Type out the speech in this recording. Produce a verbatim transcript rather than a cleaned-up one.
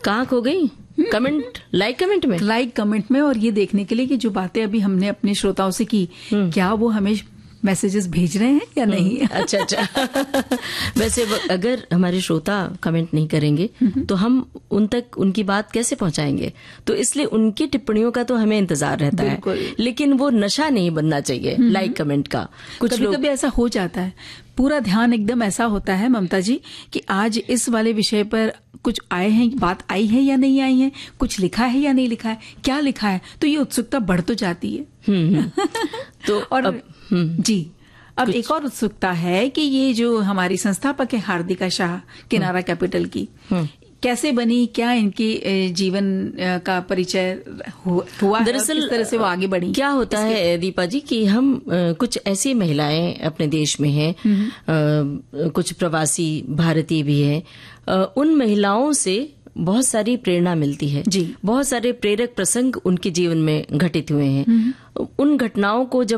कहाँ खो गई? कमेंट, लाइक कमेंट में लाइक कमेंट में और ये देखने के लिए कि जो बातें अभी हमने अपने श्रोताओं से की, क्या वो हमें मैसेजेस भेज रहे हैं या नहीं। अच्छा अच्छा। वैसे अगर हमारे श्रोता कमेंट नहीं करेंगे तो हम उन तक उनकी बात कैसे पहुंचाएंगे? तो इसलिए उनकी टिप्पणियों का तो हमें इंतजार रहता है, लेकिन वो नशा नहीं बनना चाहिए लाइक कमेंट का। कुछ कभी कभी ऐसा हो जाता है, पूरा ध्यान एकदम ऐसा होता है ममता जी कि आज इस वाले विषय पर कुछ आए हैं, बात आई है या नहीं आई है, कुछ लिखा है या नहीं लिखा है, क्या लिखा है, तो ये उत्सुकता बढ़ तो जाती है। तो और अब, जी अब एक और उत्सुकता है कि ये जो हमारी संस्थापक है हार्दिका शाह किनारा कैपिटल की, कैसे बनी, क्या इनकी जीवन का परिचय हुआ, दरअसल किस तरह से वो आगे बढ़ी? क्या होता है दीपा जी कि हम कुछ ऐसी महिलाएं अपने देश में हैं, कुछ प्रवासी भारतीय भी हैं, उन महिलाओं से बहुत सारी प्रेरणा मिलती है जी। बहुत सारे प्रेरक प्रसंग उनके जीवन में घटित हुए हैं। उन घटनाओं को जब